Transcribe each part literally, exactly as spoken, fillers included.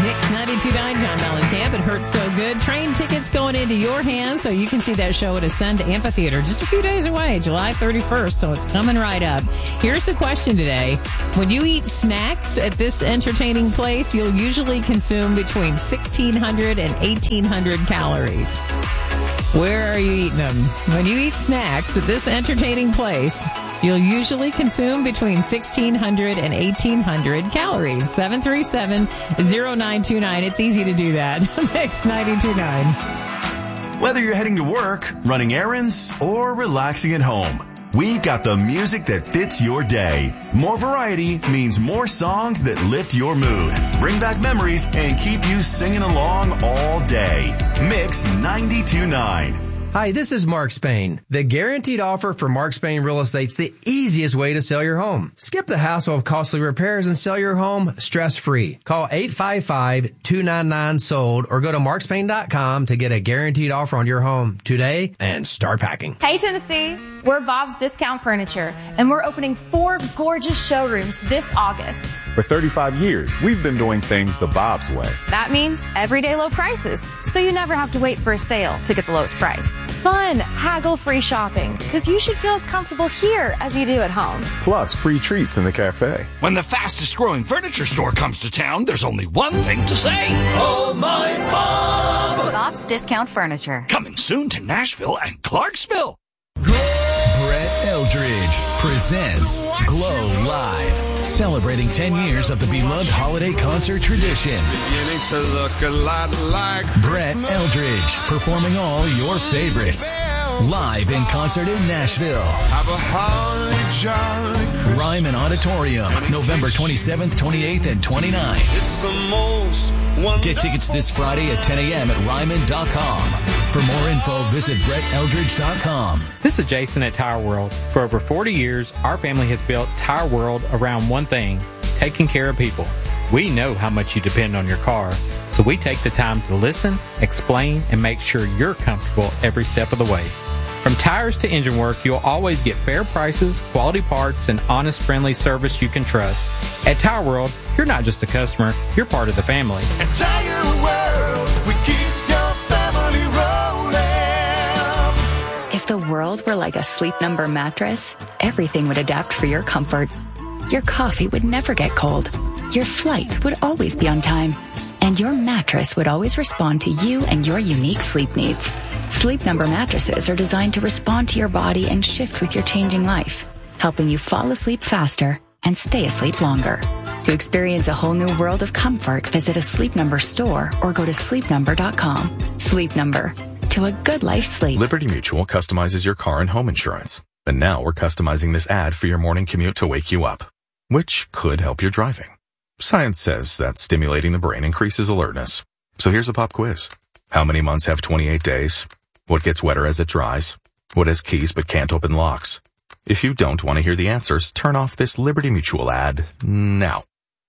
Mix ninety-two point nine, John Mellencamp. It hurts so good. Train tickets going into your hands so you can see that show at Ascend Amphitheater just a few days away, July thirty-first. So it's coming right up. Here's the question today. When you eat snacks at this entertaining place, you'll usually consume between sixteen hundred and eighteen hundred calories. Where are you eating them? When you eat snacks at this entertaining place, you'll usually consume between sixteen hundred and eighteen hundred calories. seven three seven, zero nine two nine. It's easy to do that. Mix ninety-two point nine. Whether you're heading to work, running errands, or relaxing at home, we've got the music that fits your day. More variety means more songs that lift your mood, bring back memories, and keep you singing along all day. Mix ninety-two point nine. Hi, this is Mark Spain. The guaranteed offer for Mark Spain Real Estate's the easiest way to sell your home. Skip the hassle of costly repairs and sell your home stress-free. Call eight five five, two nine nine, sold or go to mark spain dot com to get a guaranteed offer on your home today and start packing. Hey, Tennessee. We're Bob's Discount Furniture, and we're opening four gorgeous showrooms this August. For thirty-five years, we've been doing things the Bob's way. That means everyday low prices, so you never have to wait for a sale to get the lowest price. Fun, haggle-free shopping, because you should feel as comfortable here as you do at home. Plus, free treats in the cafe. When the fastest-growing furniture store comes to town, there's only one thing to say. Oh, my Bob! Bob's Discount Furniture. Coming soon to Nashville and Clarksville. Brett Eldridge presents Glow Live, celebrating ten years of the beloved holiday concert tradition. Beginning to look a lot like Brett Eldridge performing all your favorites. Live in concert in Nashville. Have a holly jolly Ryman Auditorium, November twenty-seventh, twenty-eighth, and twenty-ninth. It's the most wonderful. Get tickets this Friday at ten a.m. at ryman dot com. For more info, visit brett eldridge dot com. This is Jason at Tire World. For over forty years, our family has built Tire World around one thing, taking care of people. We know how much you depend on your car, so we take the time to listen, explain, and make sure you're comfortable every step of the way. From tires to engine work, you'll always get fair prices, quality parts, and honest, friendly service you can trust. At Tire World, you're not just a customer, you're part of the family. At Tire World, we keep your family rolling. If the world were like a Sleep Number mattress, everything would adapt for your comfort. Your coffee would never get cold. Your flight would always be on time. And your mattress would always respond to you and your unique sleep needs. Sleep Number mattresses are designed to respond to your body and shift with your changing life, helping you fall asleep faster and stay asleep longer. To experience a whole new world of comfort, visit a Sleep Number store or go to sleep number dot com. Sleep Number. To a good life sleep. Liberty Mutual customizes your car and home insurance. And now we're customizing this ad for your morning commute to wake you up, which could help your driving. Science says that stimulating the brain increases alertness. So here's a pop quiz. How many months have twenty-eight days? What gets wetter as it dries? What has keys but can't open locks? If you don't want to hear the answers, turn off this Liberty Mutual ad now.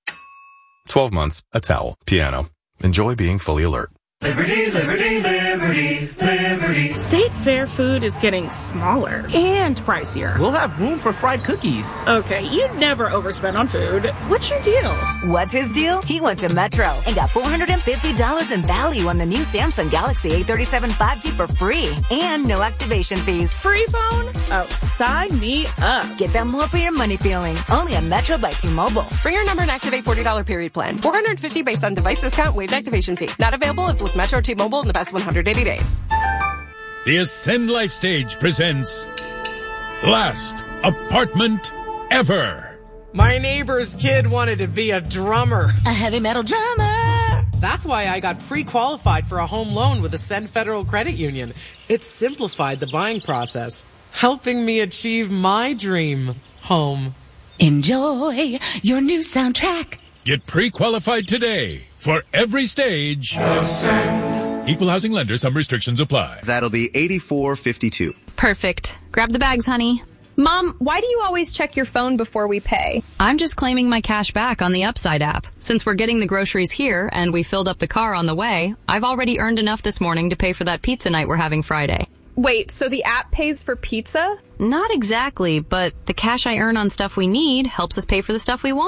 twelve months, a towel, piano. Enjoy being fully alert. Liberty, liberty, liberty, liberty. State Fair food is getting smaller and pricier. We'll have room for fried cookies. Okay, you never overspend on food. What's your deal? What's his deal? He went to Metro and got four hundred fifty dollars in value on the new Samsung Galaxy A thirty-seven five G for free and no activation fees. Free phone? Oh, sign me up. Get that more for your money feeling. Only on Metro by T-Mobile. Bring your number and activate forty dollars period plan. four hundred fifty dollars based on device discount, waived activation fee. Not available if with Metro T-Mobile in the past one hundred eighty days. The Ascend Life Stage presents Last Apartment Ever. My neighbor's kid wanted to be a drummer. A heavy metal drummer. That's why I got pre-qualified for a home loan with Ascend Federal Credit Union. It simplified the buying process, helping me achieve my dream home. Enjoy your new soundtrack. Get pre-qualified today for every stage. Ascend. Equal housing lender. Some restrictions apply. That'll be eighty-four fifty-two. Perfect. Grab the bags, honey. Mom, why do you always check your phone before we pay? I'm just claiming my cash back on the Upside app. Since we're getting the groceries here and we filled up the car on the way, I've already earned enough this morning to pay for that pizza night we're having Friday. Wait, so the app pays for pizza? Not exactly, but the cash I earn on stuff we need helps us pay for the stuff we want.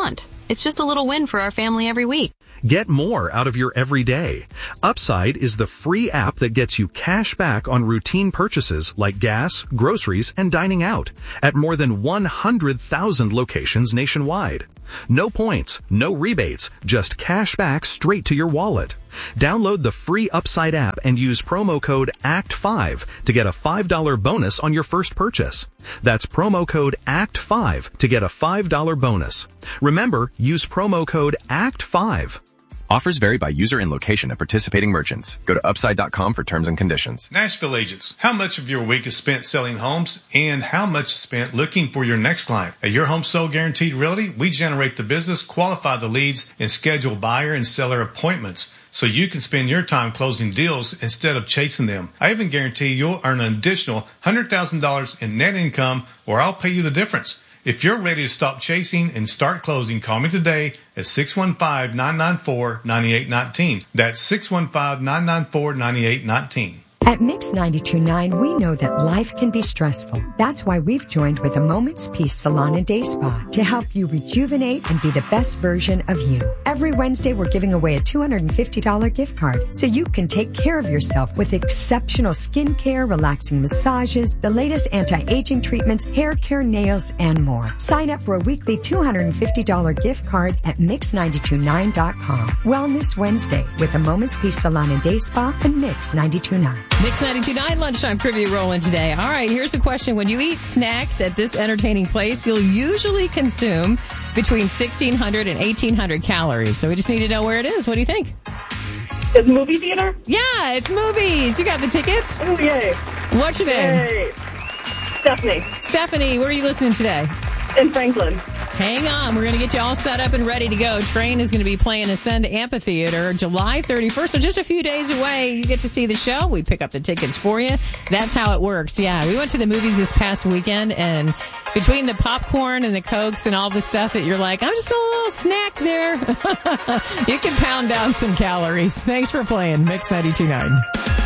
It's just a little win for our family every week. Get more out of your everyday. Upside is the free app that gets you cash back on routine purchases like gas, groceries, and dining out at more than one hundred thousand locations nationwide. No points, no rebates, just cash back straight to your wallet. Download the free Upside app and use promo code A C T five to get a five dollars bonus on your first purchase. That's promo code A C T five to get a five dollars bonus. Remember, use promo code A C T five. Offers vary by user and location at participating merchants. Go to upside dot com for terms and conditions. Nashville agents, how much of your week is spent selling homes and how much is spent looking for your next client? At Your Home Sold Guaranteed Realty, we generate the business, qualify the leads, and schedule buyer and seller appointments so you can spend your time closing deals instead of chasing them. I even guarantee you'll earn an additional one hundred thousand dollars in net income, or I'll pay you the difference. If you're ready to stop chasing and start closing, call me today at six one five, nine nine four, nine eight one nine. That's six one five, nine nine four, nine eight one nine. At Mix ninety-two point nine, we know that life can be stressful. That's why we've joined with a Moment's Peace Salon and Day Spa to help you rejuvenate and be the best version of you. Every Wednesday, we're giving away a two hundred fifty dollars gift card so you can take care of yourself with exceptional skincare, relaxing massages, the latest anti-aging treatments, hair care, nails, and more. Sign up for a weekly two hundred fifty dollars gift card at mix nine two nine dot com. Wellness Wednesday with a Moment's Peace Salon and Day Spa and Mix ninety-two point nine. Mix ninety-two point nine lunchtime trivia rolling today. All right, here's the question. When you eat snacks at this entertaining place, you'll usually consume between sixteen hundred and eighteen hundred calories. So we just need to know where it is. What do you think? It's movie theater? Yeah, it's movies. You got the tickets? Oh, yay. What's your name? Yay. Stephanie. Stephanie, where are you listening today? In Franklin. Hang on. We're going to get you all set up and ready to go. Train is going to be playing Ascend Amphitheater July thirty-first. So just a few days away, you get to see the show. We pick up the tickets for you. That's how it works. Yeah, we went to the movies this past weekend, and between the popcorn and the Cokes and all the stuff that you're like, I'm just a little snack there. You can pound down some calories. Thanks for playing Mix ninety-two point nine.